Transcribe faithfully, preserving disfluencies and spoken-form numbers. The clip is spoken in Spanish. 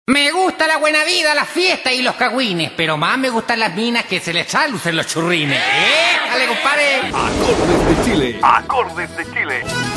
Me gusta la buena vida, la fiesta y los cagüines, pero más me gustan las minas que se les echan luces los churrines. ¡Eh! ¡Dale, compadre! Acordes de Chile. Acordes de Chile.